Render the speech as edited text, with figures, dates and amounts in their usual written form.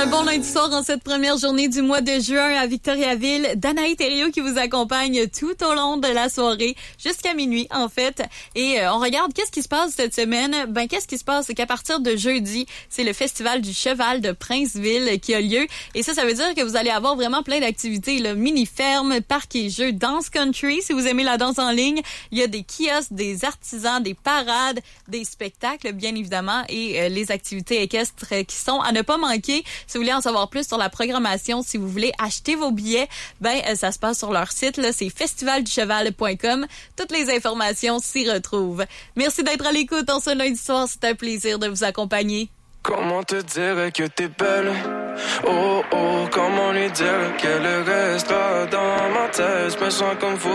Un bon lundi soir en cette première journée du mois de juin à Victoriaville. Danaï Thériault qui vous accompagne tout au long de la soirée, jusqu'à minuit en fait. Et on regarde qu'est-ce qui se passe cette semaine. Ben qu'est-ce qui se passe, c'est qu'à partir de jeudi, c'est le festival du cheval de Princeville qui a lieu. Et ça veut dire que vous allez avoir vraiment plein d'activités, là, mini-ferme, parc et jeux, danse country. Si vous aimez la danse en ligne, il y a des kiosques, des artisans, des parades, des spectacles bien évidemment et les activités équestres qui sont à ne pas manquer. Si vous voulez en savoir plus sur la programmation, si vous voulez acheter vos billets, ça se passe sur leur site, là, c'est festivalducheval.com. Toutes les informations s'y retrouvent. Merci d'être à l'écoute en ce lundi soir, c'est un plaisir de vous accompagner. Comment te dire que t'es belle? Oh oh, comment lui dire qu'elle restera dans ma tête? Je me sens comme vous.